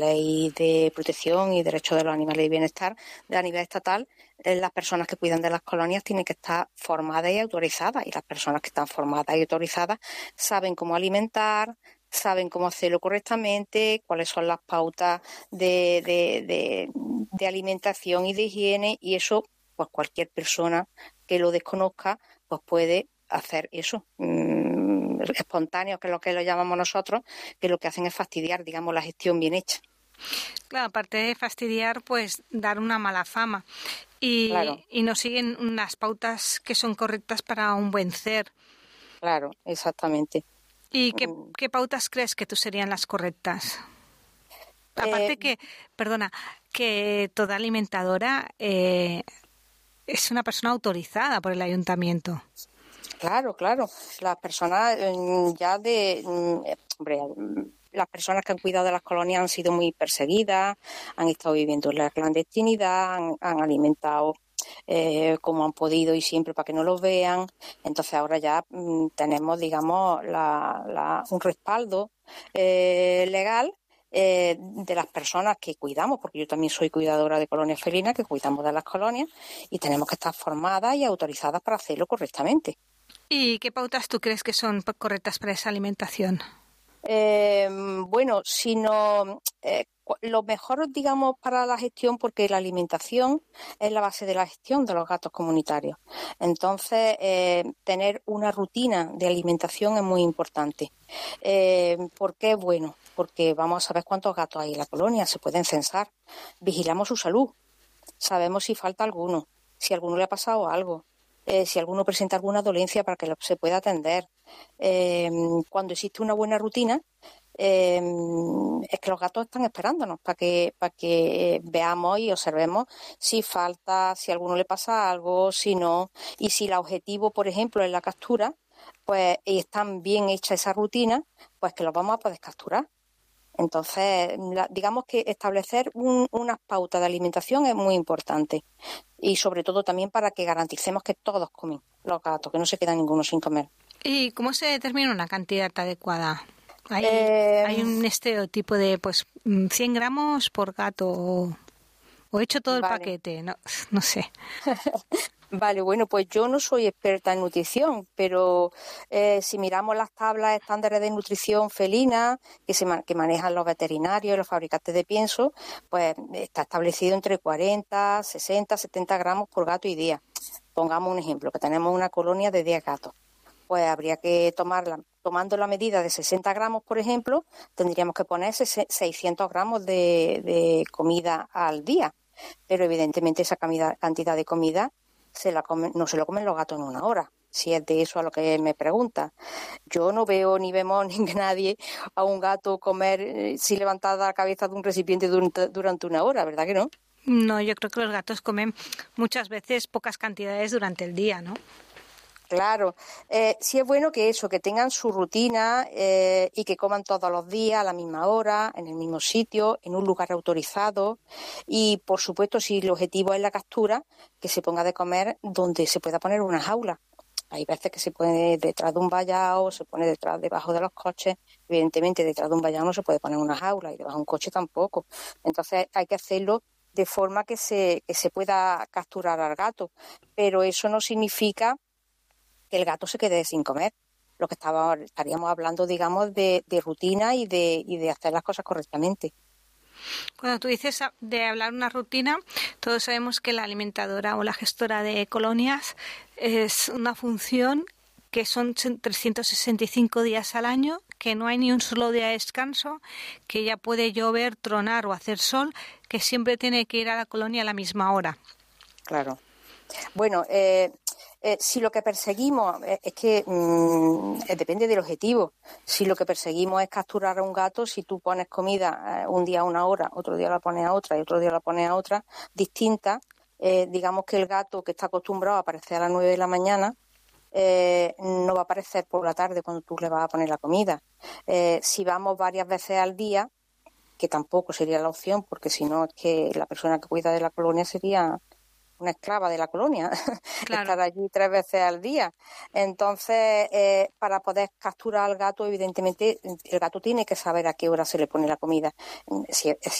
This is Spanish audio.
Ley de Protección y Derechos de los Animales y Bienestar a nivel estatal, las personas que cuidan de las colonias tienen que estar formadas y autorizadas, y las personas que están formadas y autorizadas saben cómo alimentar, saben cómo hacerlo correctamente, cuáles son las pautas de alimentación y de higiene, y eso, pues cualquier persona que lo desconozca, pues puede hacer eso, espontáneo, que es lo que lo llamamos nosotros, que lo que hacen es fastidiar, digamos, la gestión bien hecha. Claro, aparte de fastidiar, pues dar una mala fama. Claro. Y no siguen unas pautas que son correctas para un buen ser. Claro, exactamente. ¿Y qué pautas crees que tú serían las correctas? Aparte que toda alimentadora es una persona autorizada por el ayuntamiento. Claro. Las personas las personas que han cuidado de las colonias han sido muy perseguidas, han estado viviendo en la clandestinidad, han alimentado como han podido y siempre para que no los vean. Entonces ahora ya tenemos, digamos, un respaldo legal de las personas que cuidamos, porque yo también soy cuidadora de colonias felinas, que cuidamos de las colonias, y tenemos que estar formadas y autorizadas para hacerlo correctamente. ¿Y qué pautas tú crees que son correctas para esa alimentación? Bueno, lo mejor, digamos, para la gestión, porque la alimentación es la base de la gestión de los gatos comunitarios. Entonces, tener una rutina de alimentación es muy importante. ¿Por qué? Bueno, porque vamos a saber cuántos gatos hay en la colonia, se pueden censar. Vigilamos su salud, sabemos si falta alguno, si a alguno le ha pasado algo. Si alguno presenta alguna dolencia para que se pueda atender. Cuando existe una buena rutina, es que los gatos están esperándonos para que veamos y observemos si falta, si a alguno le pasa algo, si no, y si el objetivo, por ejemplo, es la captura, pues y están bien hecha esa rutina, pues que los vamos a poder capturar. Entonces, digamos que establecer unas pautas de alimentación es muy importante, y sobre todo también para que garanticemos que todos comen los gatos, que no se queda ninguno sin comer. ¿Y cómo se determina una cantidad adecuada? ¿Hay un estereotipo de 100 gramos por gato o hecho todo el paquete? No sé. Vale, bueno, pues yo no soy experta en nutrición, pero si miramos las tablas estándares de nutrición felina que manejan los veterinarios y los fabricantes de pienso, pues está establecido entre 40, 60, 70 gramos por gato y día. Pongamos un ejemplo, que tenemos una colonia de 10 gatos. Pues habría que tomando la medida de 60 gramos, por ejemplo, tendríamos que poner 600 gramos de comida al día. Pero evidentemente esa cantidad de comida no se lo comen los gatos en una hora, si es de eso a lo que me pregunta. Yo no veo ni vemos ni nadie a un gato comer sin levantar la cabeza de un recipiente durante una hora, ¿verdad que no? No, yo creo que los gatos comen muchas veces pocas cantidades durante el día, ¿no? Claro, sí es bueno que tengan su rutina y que coman todos los días a la misma hora, en el mismo sitio, en un lugar autorizado, y por supuesto si el objetivo es la captura, que se ponga de comer donde se pueda poner una jaula. Hay veces que se pone detrás de un vallado, se pone debajo de los coches. Evidentemente detrás de un vallado no se puede poner una jaula y debajo de un coche tampoco. Entonces hay que hacerlo de forma que se pueda capturar al gato, pero eso no significa que el gato se quede sin comer. Lo que estaríamos hablando, digamos, de rutina y de hacer las cosas correctamente. Cuando tú dices de hablar una rutina, todos sabemos que la alimentadora o la gestora de colonias es una función que son 365 días al año, que no hay ni un solo día de descanso, que ya puede llover, tronar o hacer sol, que siempre tiene que ir a la colonia a la misma hora. Claro. Bueno, si lo que perseguimos es que depende del objetivo. Si lo que perseguimos es capturar a un gato, si tú pones comida un día a una hora, otro día la pones a otra y otro día la pones a otra, distinta, digamos que el gato que está acostumbrado a aparecer a las 9 de la mañana no va a aparecer por la tarde cuando tú le vas a poner la comida. Si vamos varias veces al día, que tampoco sería la opción, porque si no es que la persona que cuida de la colonia sería una esclava de la colonia, Claro. estar allí 3 veces al día. Entonces, para poder capturar al gato, evidentemente, el gato tiene que saber a qué hora se le pone la comida. Si